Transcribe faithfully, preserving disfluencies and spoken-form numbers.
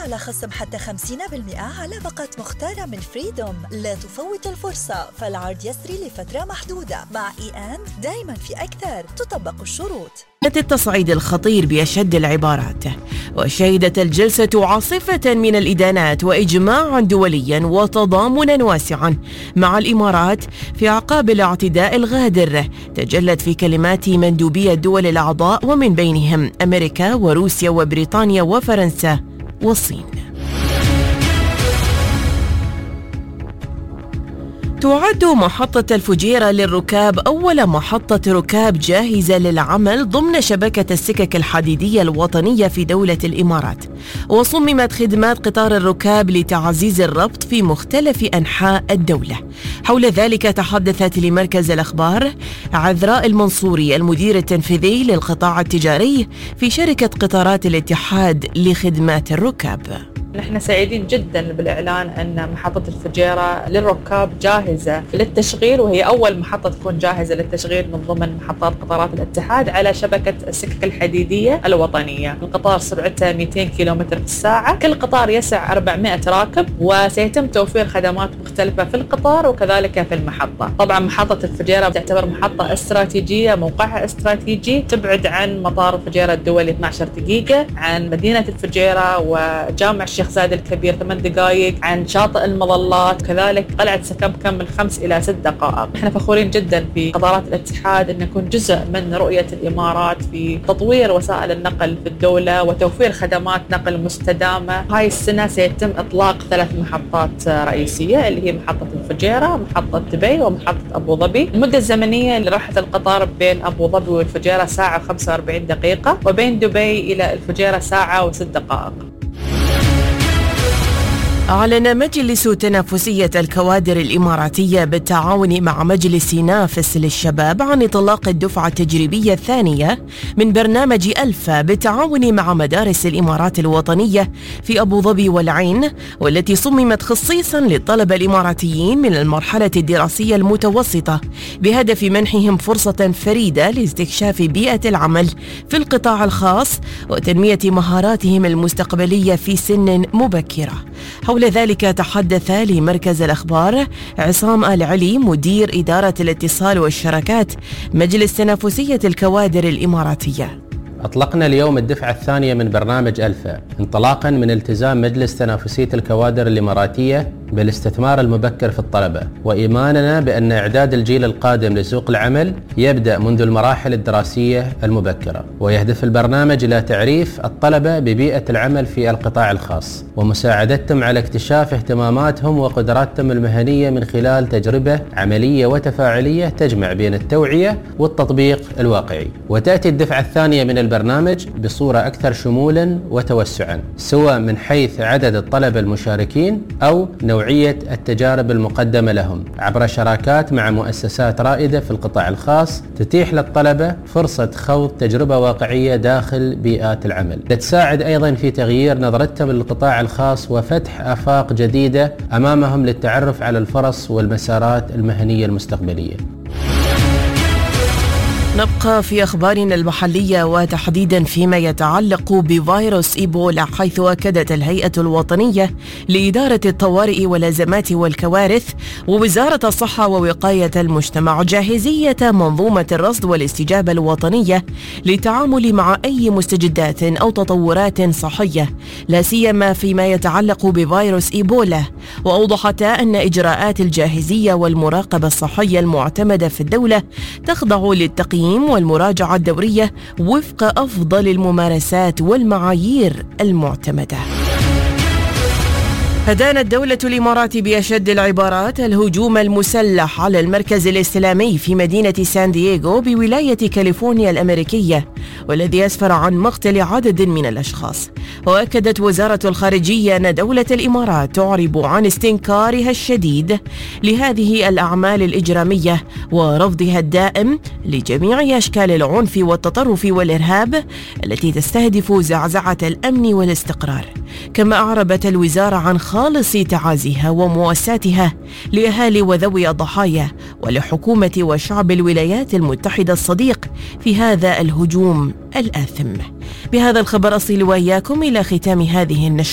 على خصم حتى خمسين بالمئة على باقة مختارة من فريدوم. لا تفوت الفرصة، فالعرض يسري لفترة محدودة. مع إي أند دايما في أكثر، تطبق الشروط. التصعيد الخطير بأشد العبارات. وشهدت الجلسة عاصفة من الإدانات وإجماعا دوليا وتضامنا واسعا مع الإمارات في أعقاب الاعتداء الغادر تجلت في كلمات مندوبي الدول الأعضاء، ومن بينهم أمريكا وروسيا وبريطانيا وفرنسا والصين. تعد محطة الفجيرة للركاب أول محطة ركاب جاهزة للعمل ضمن شبكة السكك الحديدية الوطنية في دولة الإمارات، وصممت خدمات قطار الركاب لتعزيز الربط في مختلف أنحاء الدولة. حول ذلك تحدثت لمركز الأخبار عذراء المنصوري المدير التنفيذي للقطاع التجاري في شركة قطارات الاتحاد لخدمات الركاب. نحن سعيدين جدا بالإعلان أن محطة الفجيرة للركاب جاهزة للتشغيل، وهي أول محطة تكون جاهزة للتشغيل من ضمن محطات قطارات الاتحاد على شبكة السكك الحديدية الوطنية. القطار سرعته مئتين كيلومتر في الساعة، كل قطار يسع أربعمئة راكب، وسيتم توفير خدمات مختلفة في القطار وكذلك في المحطة. طبعا محطة الفجيرة تعتبر محطة استراتيجية، موقعها استراتيجي، تبعد عن مطار الفجيرة الدولي اثنتي عشرة دقيقة، عن مدينة الفجيرة وجامع الشيخ زايد الكبير ثمان دقائق، عن شاطئ المظلات، كذلك قلعة سكمكم من خمس إلى ست دقائق. نحن فخورين جدا في قطارات الاتحاد أن نكون جزء من رؤية الإمارات في تطوير وسائل النقل في الدولة وتوفير خدمات نقل مستدامة. هاي السنة سيتم إطلاق ثلاث محطات رئيسية اللي هي محطة الفجيرة، محطة دبي، ومحطة أبو ظبي. المدة الزمنية لرحلة القطار بين أبو ظبي والفجيرة ساعة وخمسة وأربعين دقيقة، وبين دبي إلى الفجيرة ساعة وست دقائق. أعلن مجلس تنافسية الكوادر الإماراتية بالتعاون مع مجلس نافس للشباب عن إطلاق الدفعة التجريبية الثانية من برنامج ألفا بالتعاون مع مدارس الإمارات الوطنية في أبو ظبي والعين، والتي صممت خصيصا للطلبة الإماراتيين من المرحلة الدراسية المتوسطة بهدف منحهم فرصة فريدة لاستكشاف بيئة العمل في القطاع الخاص وتنمية مهاراتهم المستقبلية في سن مبكرة. حول ذلك تحدث لمركز الأخبار عصام آل علي مدير إدارة الاتصال والشركات مجلس تنافسية الكوادر الإماراتية. أطلقنا اليوم الدفعة الثانية من برنامج ألفا انطلاقا من التزام مجلس تنافسية الكوادر الإماراتية بالاستثمار المبكر في الطلبة، وإيماننا بأن إعداد الجيل القادم لسوق العمل يبدأ منذ المراحل الدراسية المبكرة. ويهدف البرنامج إلى تعريف الطلبة ببيئة العمل في القطاع الخاص ومساعدتهم على اكتشاف اهتماماتهم وقدراتهم المهنية من خلال تجربة عملية وتفاعلية تجمع بين التوعية والتطبيق الواقعي. وتأتي الدفعة الثانية من البرنامج بصورة أكثر شمولا وتوسعا، سواء من حيث عدد الطلبة المشاركين أو نوعية التجارب المقدمة لهم عبر شراكات مع مؤسسات رائدة في القطاع الخاص تتيح للطلبة فرصة خوض تجربة واقعية داخل بيئات العمل، تساعد أيضا في تغيير نظرتهم للقطاع الخاص وفتح آفاق جديدة أمامهم للتعرف على الفرص والمسارات المهنية المستقبلية. نبقى في أخبارنا المحلية وتحديدا فيما يتعلق بفيروس إيبولا، حيث أكدت الهيئة الوطنية لإدارة الطوارئ والأزمات والكوارث ووزارة الصحة ووقاية المجتمع جاهزية منظومة الرصد والاستجابة الوطنية للتعامل مع أي مستجدات أو تطورات صحية، لا سيما فيما يتعلق بفيروس إيبولا. وأوضحت أن إجراءات الجاهزية والمراقبة الصحية المعتمدة في الدولة تخضع للتقييم والمراجعة الدورية وفق أفضل الممارسات والمعايير المعتمدة. أدانت الدولة الإمارات بأشد العبارات الهجوم المسلح على المركز الإسلامي في مدينة سان دييغو بولاية كاليفورنيا الأمريكية، والذي أسفر عن مقتل عدد من الأشخاص. وأكدت وزارة الخارجية أن دولة الإمارات تعرب عن استنكارها الشديد لهذه الأعمال الإجرامية ورفضها الدائم لجميع أشكال العنف والتطرف والإرهاب التي تستهدف زعزعة الأمن والاستقرار. كما أعربت الوزارة عن خالص تعازيها ومواساتها لأهالي وذوي الضحايا ولحكومة وشعب الولايات المتحدة الصديق في هذا الهجوم الآثم. بهذا الخبر أصل وإياكم إلى ختام هذه النشرة.